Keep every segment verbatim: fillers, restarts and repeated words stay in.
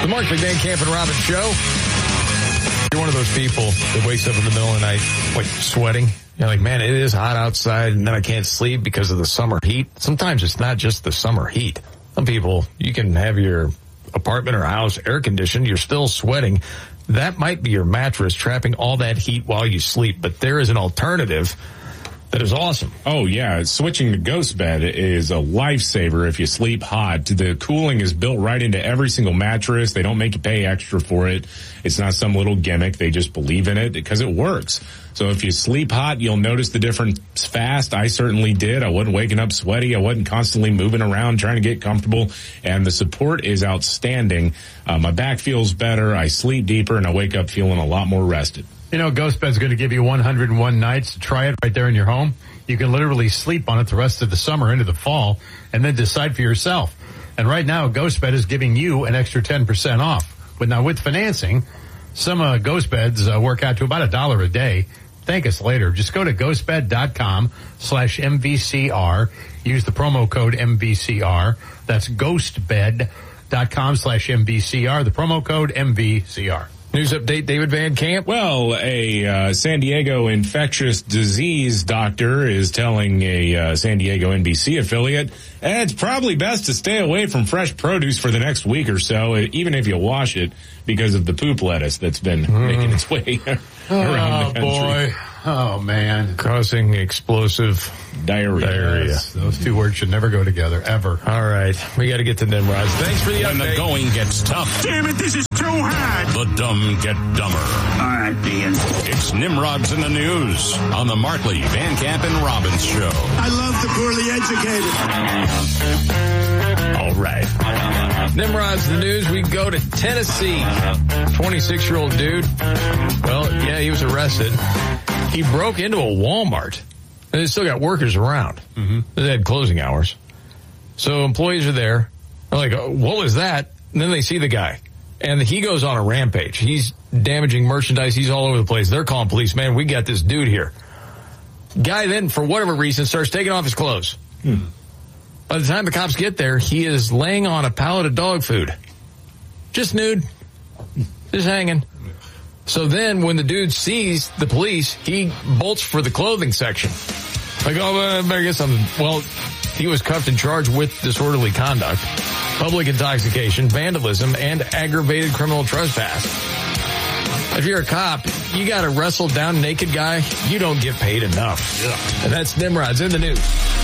The Mark McVan Camp and Robbins Show. You're one of those people that wakes up in the middle of the night, like, sweating. You're like, man, it is hot outside, and then I can't sleep because of the summer heat. Sometimes it's not just the summer heat. Some people, you can have your apartment or house air conditioned, you're still sweating. That might be your mattress trapping all that heat while you sleep, but there is an alternative that is awesome. Oh, yeah. Switching to Ghost Bed is a lifesaver if you sleep hot. The cooling is built right into every single mattress. They don't make you pay extra for it. It's not some little gimmick. They just believe in it because it works. So if you sleep hot, you'll notice the difference fast. I certainly did. I wasn't waking up sweaty. I wasn't constantly moving around trying to get comfortable. And the support is outstanding. Uh, my back feels better. I sleep deeper, and I wake up feeling a lot more rested. You know, Ghost Bed's going to give you one hundred one nights to try it right there in your home. You can literally sleep on it the rest of the summer into the fall and then decide for yourself. And right now, Ghost Bed is giving you an extra ten percent off. But now with financing, some uh, Ghost Beds uh, work out to about a dollar a day. Thank us later. Just go to ghostbed.com slash MVCR. Use the promo code M V C R. That's ghostbed.com slash MVCR. The promo code M V C R. News update, David Van Camp. Well, a uh, San Diego infectious disease doctor is telling a uh, San Diego N B C affiliate, eh, it's probably best to stay away from fresh produce for the next week or so, even if you wash it, because of the poop lettuce that's been mm. making its way around oh, the country. Boy. Oh, man. Causing explosive diarrhea. diarrhea. Yes, those two words should never go together, ever. All right. We got to get to Nimrod. Thanks for the when update. When the going gets tough. Damn it, this is too hard. The dumb get dumber. All right, Ian. It's Nimrod's in the News on the Markley, Van Camp, and Robbins Show. I love the poorly educated. All right. Nimrod's the News. We go to Tennessee. twenty-six-year-old dude. Well, yeah, he was arrested. He broke into a Walmart. And they still got workers around. Mm-hmm. They had closing hours. So employees are there. They're like, oh, what was that? And then they see the guy. And he goes on a rampage. He's damaging merchandise. He's all over the place. They're calling police. Man, we got this dude here. Guy then, for whatever reason, starts taking off his clothes. Hmm. By the time the cops get there, he is laying on a pallet of dog food. Just nude. Just hanging. So then when the dude sees the police, he bolts for the clothing section. Like, oh, I better get something. Well, he was cuffed and charged with disorderly conduct, public intoxication, vandalism, and aggravated criminal trespass. If you're a cop, you got to wrestle down a naked guy. You don't get paid enough. Yeah. And that's Nimrod's in the News.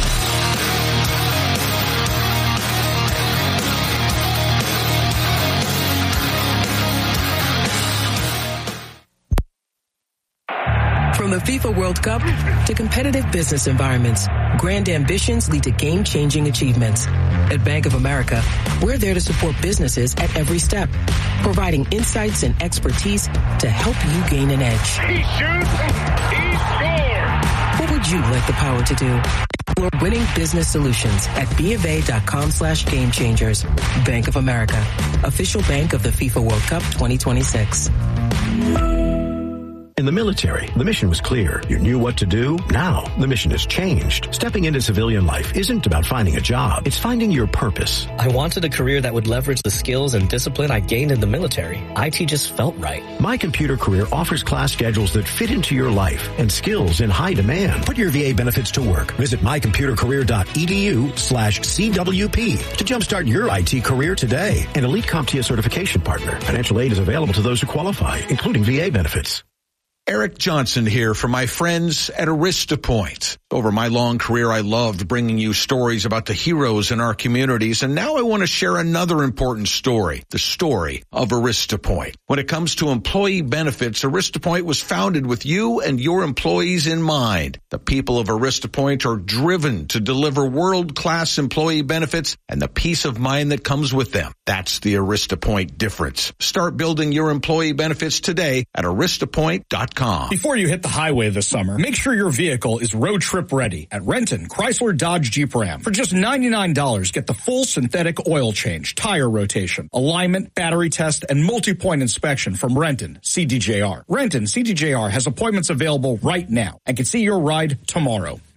From the FIFA World Cup to competitive business environments, grand ambitions lead to game-changing achievements. At Bank of America, we're there to support businesses at every step, providing insights and expertise to help you gain an edge. He shoots, he scores! What would you like the power to do? We're winning business solutions at BofA.com slash game changers. Bank of America, official bank of the FIFA World Cup twenty twenty-six. In the military, the mission was clear. You knew what to do. Now, the mission has changed. Stepping into civilian life isn't about finding a job. It's finding your purpose. I wanted a career that would leverage the skills and discipline I gained in the military. I T just felt right. My Computer Career offers class schedules that fit into your life and skills in high demand. Put your V A benefits to work. Visit mycomputercareer.edu slash CWP to jumpstart your I T career today. An Elite CompTIA certification partner. Financial aid is available to those who qualify, including V A benefits. Eric Johnson here for my friends at AristaPoint. Over my long career, I loved bringing you stories about the heroes in our communities, and now I want to share another important story, the story of AristaPoint. When it comes to employee benefits, AristaPoint was founded with you and your employees in mind. The people of AristaPoint are driven to deliver world-class employee benefits and the peace of mind that comes with them. That's the AristaPoint difference. Start building your employee benefits today at aristapoint dot com. Before you hit the highway this summer, make sure your vehicle is road trip ready at Renton Chrysler Dodge Jeep Ram. For just ninety-nine dollars, get the full synthetic oil change, tire rotation, alignment, battery test, and multi-point inspection from Renton C D J R. Renton C D J R has appointments available right now and can see your ride tomorrow.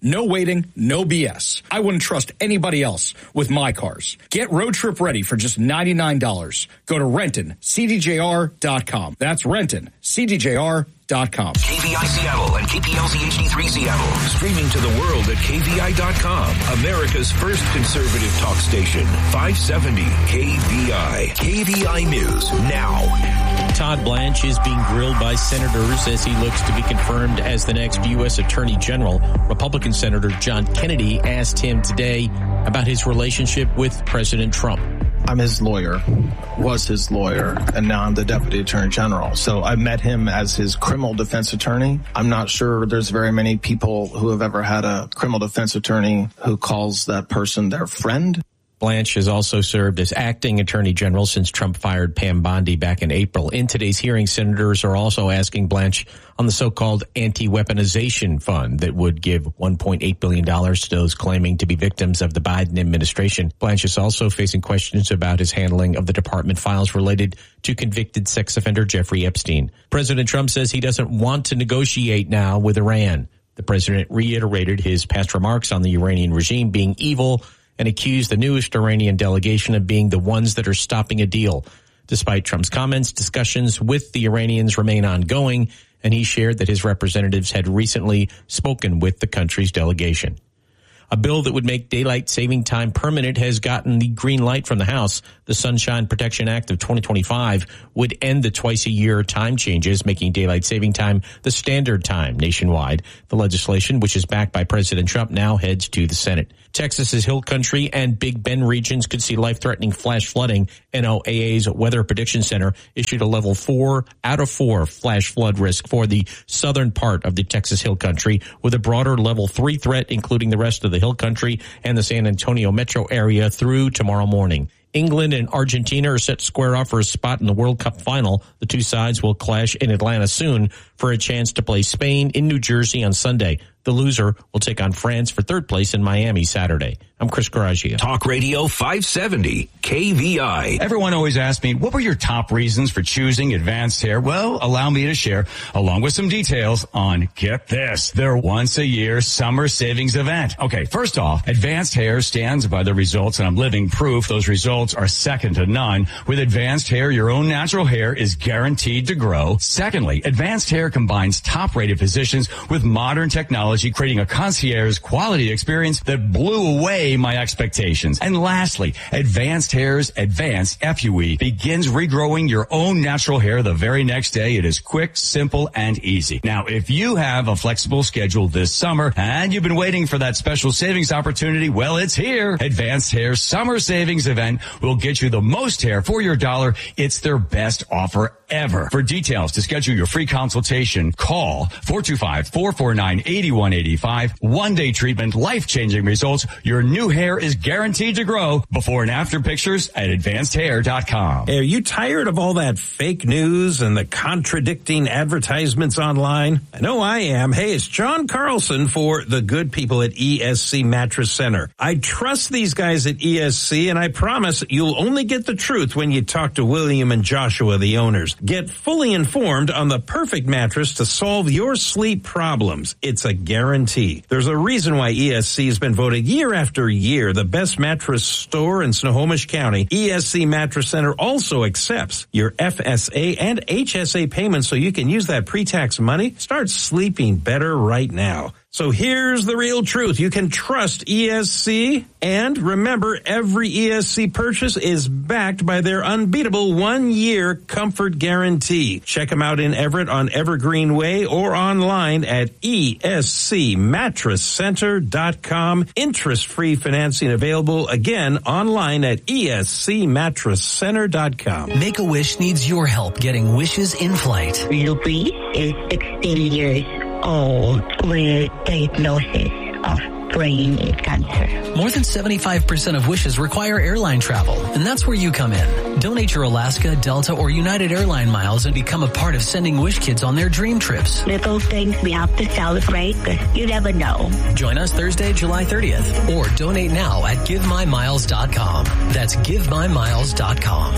No waiting, no B S. I wouldn't trust anybody else with my cars. Get road trip ready for just ninety-nine dollars. Go to Renton C D J R dot com. That's Renton C D J R dot com. K V I Seattle and K P L Z H D three Seattle. Streaming to the world at K V I dot com. America's first conservative talk station. five seventy K V I. K V I News now. Todd Blanche is being grilled by senators as he looks to be confirmed as the next U S Attorney General. Republican Senator John Kennedy asked him today about his relationship with President Trump. I'm his lawyer, was his lawyer, and now I'm the Deputy Attorney General. So I met him as his criminal defense attorney. I'm not sure there's very many people who have ever had a criminal defense attorney who calls that person their friend. Blanche has also served as acting attorney general since Trump fired Pam Bondi back in April. In today's hearing, senators are also asking Blanche on the so-called anti-weaponization fund that would give one point eight billion dollars to those claiming to be victims of the Biden administration. Blanche is also facing questions about his handling of the department files related to convicted sex offender Jeffrey Epstein. President Trump says he doesn't want to negotiate now with Iran. The president reiterated his past remarks on the Iranian regime being evil and accused the newest Iranian delegation of being the ones that are stopping a deal. Despite Trump's comments, discussions with the Iranians remain ongoing, and he shared that his representatives had recently spoken with the country's delegation. A bill that would make daylight saving time permanent has gotten the green light from the House. The Sunshine Protection Act of twenty twenty-five would end the twice-a-year time changes, making daylight saving time the standard time nationwide. The legislation, which is backed by President Trump, now heads to the Senate. Texas's Hill Country and Big Bend regions could see life-threatening flash flooding. N O A A's Weather Prediction Center issued a level four out of four flash flood risk for the southern part of the Texas Hill Country, with a broader level three threat, including the rest of the Hill Country and the San Antonio metro area through tomorrow morning. England and Argentina are set to square off for a spot in the World Cup final. The two sides will clash in Atlanta soon for a chance to play Spain in New Jersey on Sunday. The loser will take on France for third place in Miami Saturday. I'm Chris Garaggia. Talk Radio five seventy K V I. Everyone always asks me, what were your top reasons for choosing Advanced Hair? Well, allow me to share, along with some details on, get this, their once-a-year summer savings event. Okay, first off, Advanced Hair stands by the results, and I'm living proof those results are second to none. With Advanced Hair, your own natural hair is guaranteed to grow. Secondly, Advanced Hair combines top-rated physicians with modern technology, creating a concierge quality experience that blew away my expectations. And lastly, Advanced Hair's Advanced F U E begins regrowing your own natural hair the very next day. It is quick, simple, and easy. Now, if you have a flexible schedule this summer and you've been waiting for that special savings opportunity, well, it's here. Advanced Hair's Summer Savings Event will get you the most hair for your dollar. It's their best offer ever. For details to schedule your free consultation, call four two five, four four nine, eight one eight five. One-day treatment, life-changing results. Your new hair is guaranteed to grow. Before and after pictures at advanced hair dot com. Are you tired of all that fake news and the contradicting advertisements online? I know I am. Hey, it's John Carlson for the good people at E S C Mattress Center. I trust these guys at E S C, and I promise you'll only get the truth when you talk to William and Joshua, the owners. Get fully informed on the perfect mattress to solve your sleep problems. It's a guarantee. There's a reason why E S C has been voted year after year the best mattress store in Snohomish County. E S C Mattress Center also accepts your F S A and H S A payments, so you can use that pre-tax money. Start sleeping better right now. So here's the real truth. You can trust E S C, and remember, every E S C purchase is backed by their unbeatable one-year comfort guarantee. Check them out in Everett on Evergreen Way or online at E S C mattress center dot com. Interest-free financing available, again, online at E S C mattress center dot com. Make-A-Wish needs your help getting wishes in flight. Lupi is sixteen years old with diagnosis of brain cancer. More than seventy-five percent of wishes require airline travel, and that's where you come in. Donate your Alaska, Delta, or United Airline miles and become a part of sending Wish Kids on their dream trips. Little things we have to celebrate, because you never know. Join us Thursday, July thirtieth, or donate now at give my miles dot com. That's give my miles dot com.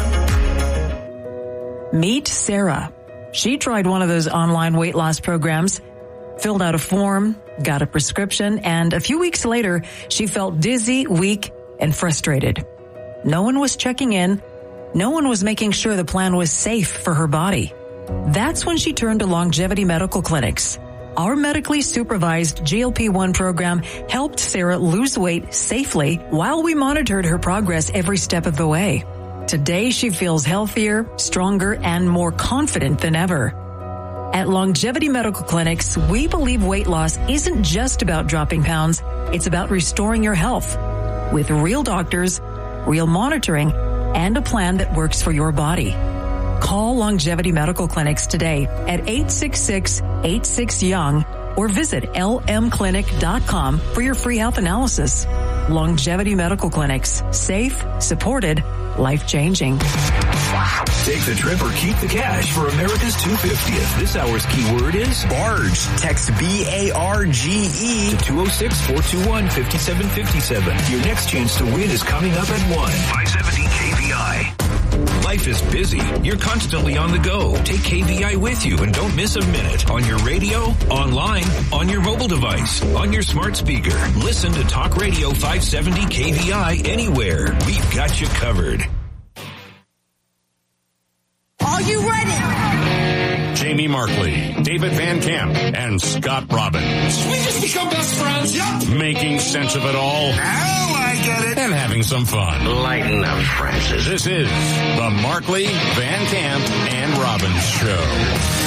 Meet Sarah. She tried one of those online weight loss programs, filled out a form, got a prescription, and a few weeks later, she felt dizzy, weak, and frustrated. No one was checking in. No one was making sure the plan was safe for her body. That's when she turned to Longevity Medical Clinics. Our medically supervised G L P one program helped Sarah lose weight safely while we monitored her progress every step of the way. Today, she feels healthier, stronger, and more confident than ever. At Longevity Medical Clinics, we believe weight loss isn't just about dropping pounds, it's about restoring your health. With real doctors, real monitoring, and a plan that works for your body. Call Longevity Medical Clinics today at eight six six, eight six, YOUNG or visit L M clinic dot com for your free health analysis. Longevity Medical Clinics. Safe, supported, life-changing. Take the trip or keep the cash for America's two hundred fiftieth. This hour's keyword is barge. Text B A R G E to two oh six, four two one, five seven five seven. Your next chance to win is coming up at one. five seventy K V I. Life is busy. You're constantly on the go. Take K V I with you and don't miss a minute. On your radio, online, on your mobile device, on your smart speaker. Listen to Talk Radio five seventy K V I anywhere. We've got you covered. Are you ready? Jamie Markley, David Van Camp, and Scott Robbins. We just become best friends, yeah? Making sense of it all. Now I get it. And having some fun. Lighten up, Francis. This is the Markley, Van Camp, and Robbins Show.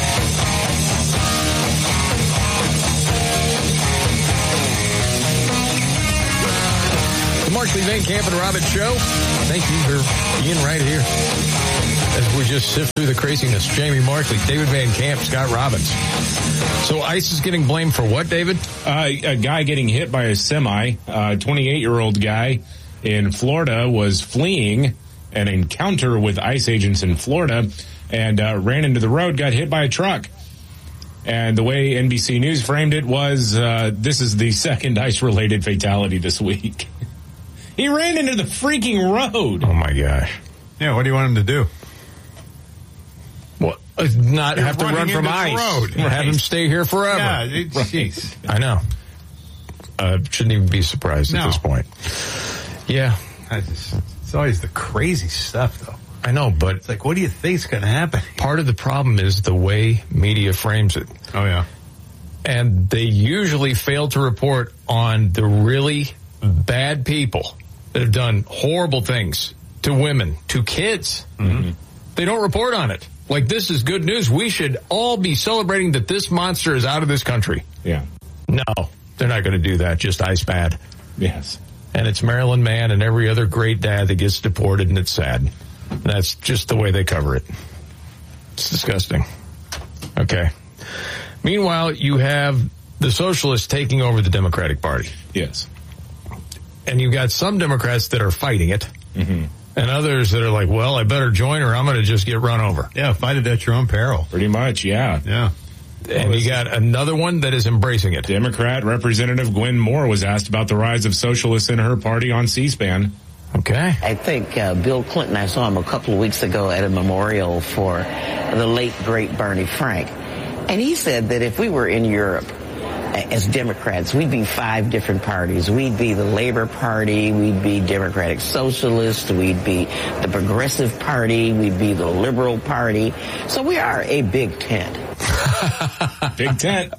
The Markley, Van Camp, and Robbins Show. Thank you for being right here as we just sift through the craziness. Jamie Markley, David Van Camp, Scott Robbins. So ICE is getting blamed for what, David? Uh, a guy getting hit by a semi. A twenty-eight-year-old guy in Florida was fleeing an encounter with ICE agents in Florida and uh, ran into the road, got hit by a truck. And the way N B C News framed it was, uh, this is the second ICE-related fatality this week. He ran into the freaking road. Oh, my gosh. Yeah, what do you want him to do? What? Uh, not You're have to run from ICE. Road. Right. Have him stay here forever. Yeah, it, jeez. I know. Uh, shouldn't even be surprised no. at this point. Yeah. I just, it's always the crazy stuff, though. I know, but it's like, what do you think's going to happen? Part of the problem is the way media frames it. Oh, yeah. And they usually fail to report on the really bad people that have done horrible things to women, to kids. Mm-hmm. They don't report on it. Like, this is good news. We should all be celebrating that this monster is out of this country. Yeah. No, they're not going to do that. Just ICE bad. Yes. And it's Marilyn Mann and every other great dad that gets deported, and it's sad. And that's just the way they cover it. It's disgusting. Okay. Meanwhile, you have the socialists taking over the Democratic Party. Yes. And you've got some Democrats that are fighting it. Mm-hmm. And others that are like, well, I better join or I'm going to just get run over. Yeah, fight it at your own peril. Pretty much, yeah. Yeah. And well, you got another one that is embracing it. Democrat Representative Gwen Moore was asked about the rise of socialists in her party on C-SPAN. Okay. I think uh, Bill Clinton, I saw him a couple of weeks ago at a memorial for the late, great Barney Frank. And he said that if we were in Europe as Democrats, we'd be five different parties. We'd be the Labor Party, we'd be Democratic Socialist, we'd be the Progressive Party, we'd be the Liberal Party. So we are a big tent. Big tent.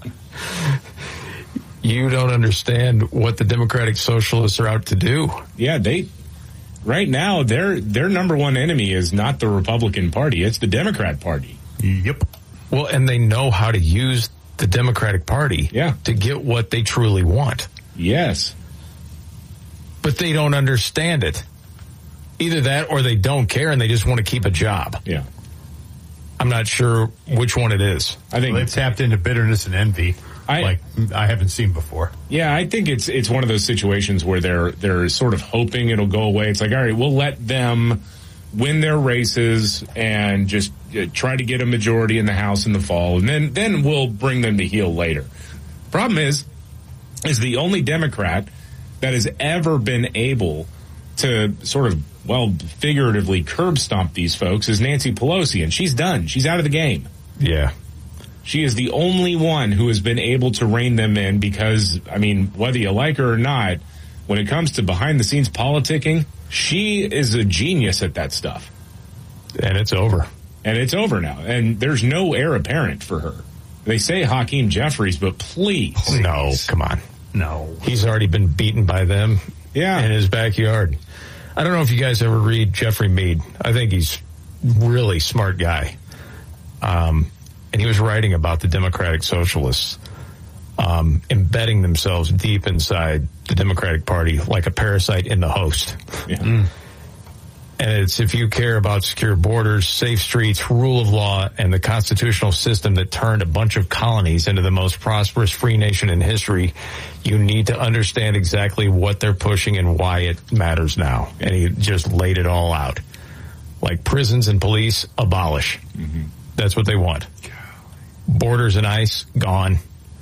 You don't understand what the Democratic Socialists are out to do. Yeah, they... Right now, their their number one enemy is not the Republican Party. It's the Democrat Party. Yep. Well, and they know how to use the Democratic Party yeah. to get what they truly want. Yes. But they don't understand it. Either that or they don't care and they just want to keep a job. Yeah. I'm not sure which one it is. I think well, they tapped into bitterness and envy. I, like I haven't seen before. Yeah, I think it's it's one of those situations where they're they're sort of hoping it'll go away. It's like, all right, we'll let them win their races and just uh, try to get a majority in the House in the fall, and then then we'll bring them to heel later. Problem is, is the only Democrat that has ever been able to sort of, well, figuratively curb stomp these folks is Nancy Pelosi, and she's done. She's out of the game. Yeah. She is the only one who has been able to rein them in because, I mean, whether you like her or not, when it comes to behind-the-scenes politicking, she is a genius at that stuff. And it's over. And it's over now. And there's no heir apparent for her. They say Hakeem Jeffries, but please. please. No, come on. No. He's already been beaten by them yeah. in his backyard. I don't know if you guys ever read Jeffrey Mead. I think he's really smart guy. Um, and he was writing about the Democratic Socialists um, embedding themselves deep inside the Democratic Party like a parasite in the host. Yeah. Mm. And it's if you care about secure borders, safe streets, rule of law, and the constitutional system that turned a bunch of colonies into the most prosperous free nation in history, you need to understand exactly what they're pushing and why it matters now. And he just laid it all out. Like prisons and police, abolish. Mm-hmm. That's what they want. Borders and ICE, gone.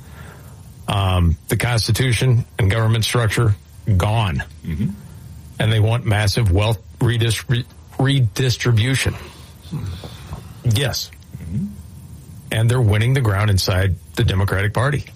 Um, the Constitution and government structure, gone. Mm-hmm. And they want massive wealth redistri- redistribution. Yes. Mm-hmm. And they're winning the ground inside the Democratic Party.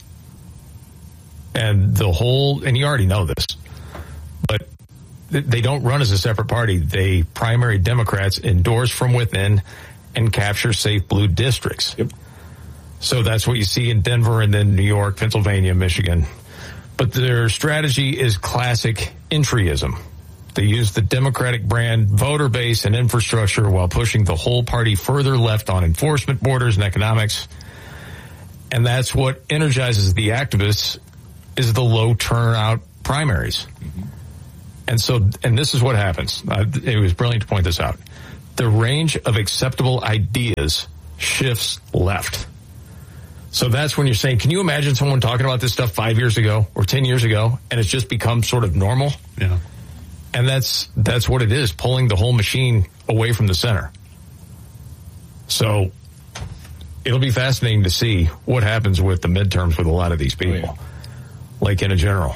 And the whole, and you already know this, but they don't run as a separate party. They primary Democrats endorse from within and capture safe blue districts. Yep. So that's what you see in Denver and then New York, Pennsylvania, Michigan. But their strategy is classic entryism. They use the Democratic brand voter base and infrastructure while pushing the whole party further left on enforcement, borders, and economics. And that's what energizes the activists is the low turnout primaries. Mm-hmm. And so, and this is what happens. Uh, it was brilliant to point this out. The range of acceptable ideas shifts left. So that's when you're saying, can you imagine someone talking about this stuff five years ago or ten years ago, and it's just become sort of normal? Yeah. And that's that's what it is, pulling the whole machine away from the center. So it'll be fascinating to see what happens with the midterms with a lot of these people, oh, yeah. like in a general.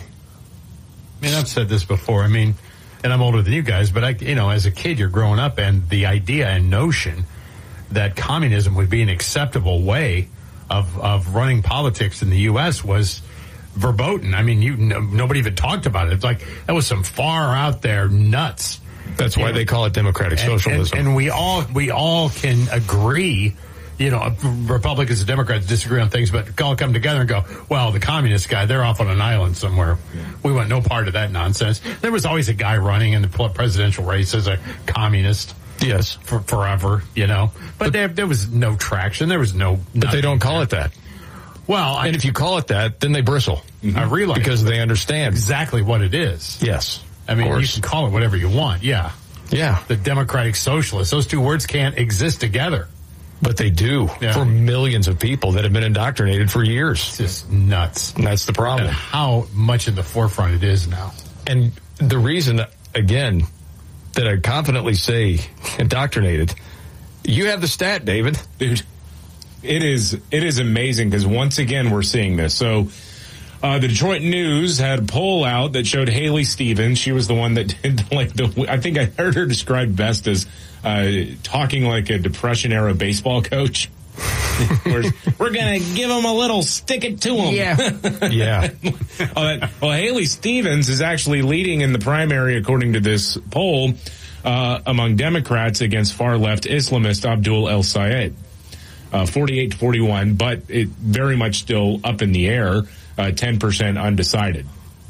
I mean, I've said this before. I mean, and I'm older than you guys, but I, you know, as a kid, you're growing up, and the idea and notion that communism would be an acceptable way of of running politics in the U S was verboten. I mean, you no, nobody even talked about it. It's like that was some far out there nuts. That's why you they know, call it democratic and, socialism. And, and we all we all can agree. You know, Republicans and Democrats disagree on things, but all come together and go, well, the communist guy, they're off on an island somewhere. Yeah. We want no part of that nonsense. There was always a guy running in the presidential race as a communist. Yes. For forever, you know. But, but there, there was no traction. There was no... But they don't call it that. Well, I, and if you call it that, then they bristle. Mm-hmm. I realize. Because they understand. Exactly what it is. Yes. I mean, you can call it whatever you want, yeah. Yeah. The Democratic Socialists. Those two words can't exist together. But they do yeah. for millions of people that have been indoctrinated for years. It's just nuts. And that's the problem. And how much in the forefront it is now. And the reason, again, that I confidently say indoctrinated, you have the stat, David. Dude, it is, it is amazing because once again we're seeing this. So uh, the Detroit News had a poll out that showed Haley Stevens. She was the one that did like the, I think I heard her described best as uh, talking like a Depression-era baseball coach. We're, we're going to give them a little stick it to them. Yeah. yeah. uh, well, Haley Stevens is actually leading in the primary, according to this poll, uh, among Democrats against far-left Islamist Abdul El Sayed. Uh, forty-eight to forty-one, but it very much still up in the air, uh, ten percent undecided.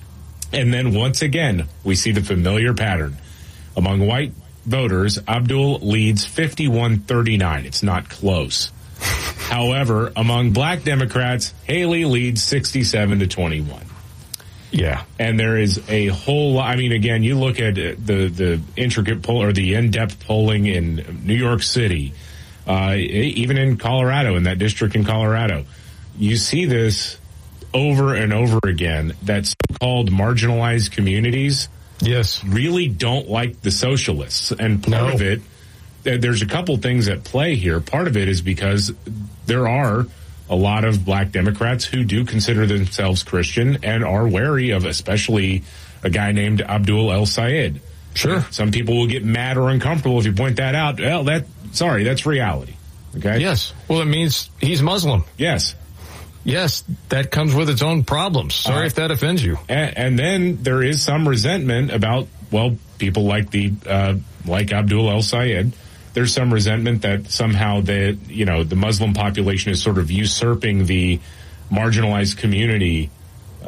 And then once again, we see the familiar pattern. Among white voters, Abdul leads fifty-one thirty-nine. It's not close. However, among black Democrats, Haley leads sixty-seven to twenty-one. Yeah. And there is a whole lot. I mean, again, you look at the, the intricate poll or the in-depth polling in New York City, uh, even in Colorado, in that district in Colorado, you see this over and over again, that so-called marginalized communities yes, really don't like the socialists. And part no. of it, there's a couple things at play here. Part of it is because there are a lot of black Democrats who do consider themselves Christian and are wary of especially a guy named Abdul El Sayed. Sure. Some people will get mad or uncomfortable if you point that out. Well, that, sorry, that's reality. Okay. Yes. Well, it means he's Muslim. Yes. Yes, that comes with its own problems. Sorry uh, if that offends you. And, and then there is some resentment about, well, people like the uh, like Abdul El Sayed. There's some resentment that somehow the you know the Muslim population is sort of usurping the marginalized community uh, uh,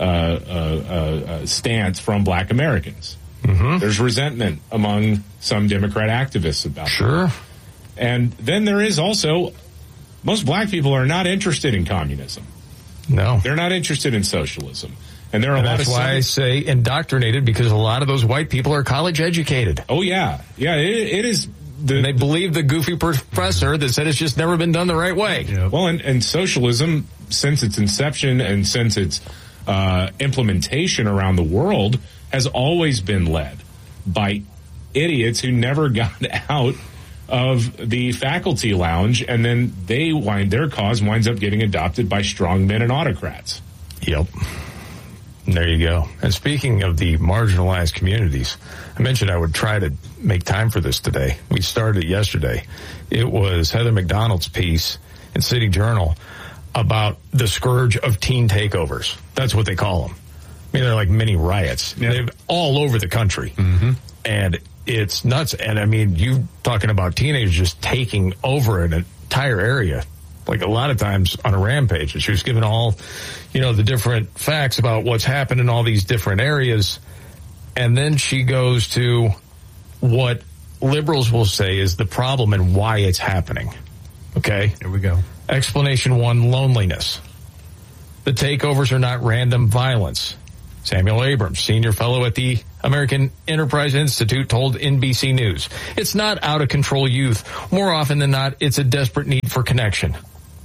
uh, stance from Black Americans. Mm-hmm. There's resentment among some Democrat activists about sure. that. And then there is also most Black people are not interested in communism. No. They're not interested in socialism. And there are and a lot that's of... That's why I say indoctrinated, because a lot of those white people are college educated. Oh, yeah. Yeah, it, it is... The, and they believe the goofy professor that said it's just never been done the right way. Yeah. Well, and, and socialism, since its inception and since its uh, implementation around the world, has always been led by idiots who never got out of the faculty lounge, and then they wind their cause winds up getting adopted by strongmen and autocrats. Yep. There you go. And speaking of the marginalized communities, I mentioned I would try to make time for this today. We started it yesterday. It was Heather McDonald's piece in City Journal about the scourge of teen takeovers. That's what they call them. I mean, they're like mini riots. Yep. They're all over the country. Mm-hmm. And it's nuts. And I mean, you talking about teenagers just taking over an entire area, like a lot of times on a rampage. And she was giving all, you know, the different facts about what's happened in all these different areas. And then she goes to what liberals will say is the problem and why it's happening. Okay? Here we go. Explanation one, loneliness. The takeovers are not random violence. Samuel Abrams, senior fellow at the American Enterprise Institute, told N B C News. It's not out-of-control youth. More often than not, it's a desperate need for connection.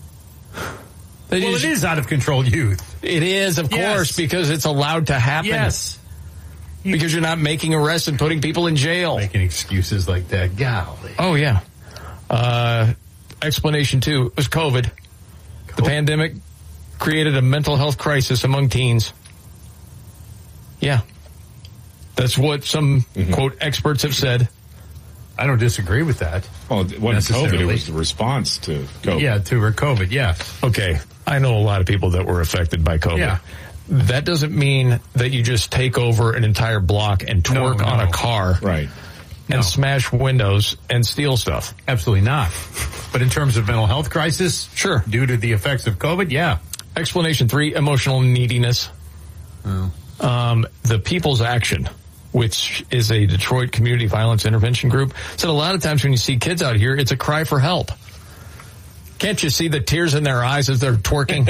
They well, just, it is out-of-control youth. It is, of yes. course, because it's allowed to happen. Yes. Because you're not making arrests and putting people in jail. Making excuses like that. Golly. Oh, yeah. Uh, explanation two was COVID. COVID. The pandemic created a mental health crisis among teens. Yeah. That's what some, mm-hmm. quote, experts have said. I don't disagree with that. Well, it wasn't COVID, it was the response to COVID. Yeah, to COVID, yeah. Okay. I know a lot of people that were affected by COVID. Yeah. That doesn't mean that you just take over an entire block and twerk no, no. on a car. Right. And no. smash windows and steal stuff. Absolutely not. But in terms of mental health crisis, sure. Due to the effects of COVID, yeah. Explanation three, emotional neediness. Oh. Um, the People's Action, which is a Detroit community violence intervention group, said a lot of times when you see kids out here, it's a cry for help. Can't you see the tears in their eyes as they're twerking?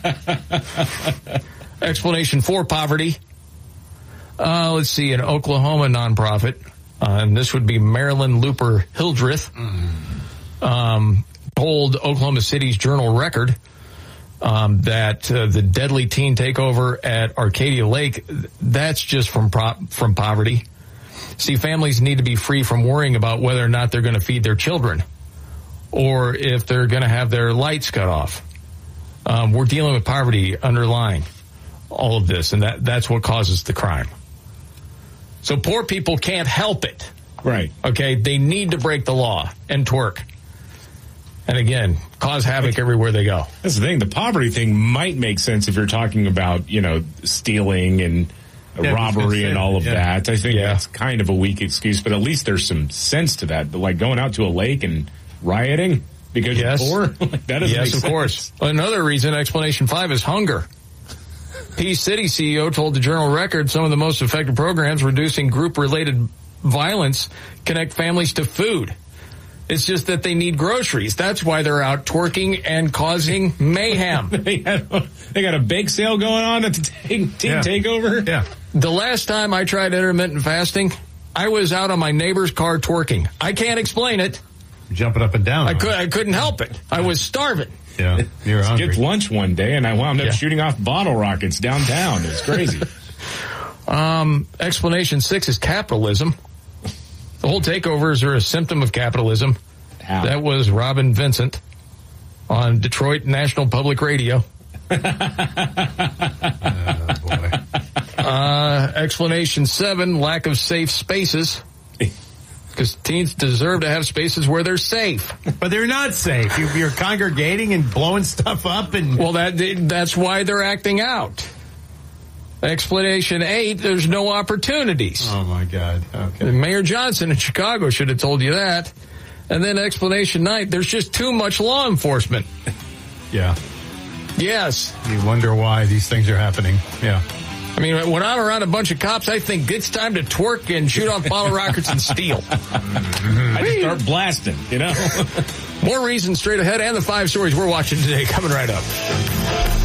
Explanation four, poverty. Uh, let's see, an Oklahoma nonprofit, uh, and this would be Marilyn Looper Hildreth, mm. um, told Oklahoma City's Journal Record Um, that uh, the deadly teen takeover at Arcadia Lake, that's just from pro- from poverty. See, families need to be free from worrying about whether or not they're going to feed their children or if they're going to have their lights cut off. Um, we're dealing with poverty underlying all of this, and that that's what causes the crime. So poor people can't help it. Right. Okay? They need to break the law and twerk. And again, cause havoc everywhere they go. That's the thing. The poverty thing might make sense if you're talking about, you know, stealing and yeah, robbery and all of yeah. that. I think yeah. that's kind of a weak excuse, but at least there's some sense to that. But like going out to a lake and rioting because yes. you're poor, like that doesn't yes, make of sense. course. Another reason, explanation five, is hunger. Peace City C E O told the Journal Record some of the most effective programs reducing group-related violence connect families to food. It's just that they need groceries. That's why they're out twerking and causing mayhem. they, got, they got a bake sale going on at the teen yeah. takeover? Yeah. The last time I tried intermittent fasting, I was out on my neighbor's car twerking. I can't explain it. Jumping up and down. I, could, I couldn't help it. I was starving. Yeah, you're hungry. Skipped lunch one day, and I wound up yeah. shooting off bottle rockets downtown. It's crazy. um, explanation six is capitalism. The whole takeovers are a symptom of capitalism. How? That was Robin Vincent on Detroit National Public Radio. Oh, boy. Uh, explanation seven, lack of safe spaces. Because teens deserve to have spaces where they're safe. But they're not safe. You, you're congregating and blowing stuff up. and Well, that that's why they're acting out. Explanation eight, there's no opportunities. Oh, my God. Okay. Mayor Johnson in Chicago should have told you that. And then explanation nine, there's just too much law enforcement. Yeah. Yes. You wonder why these things are happening. Yeah. I mean, when I'm around a bunch of cops, I think it's time to twerk and shoot off bottle rockets and steal. I just start blasting, you know? More reasons straight ahead and the five stories we're watching today coming right up.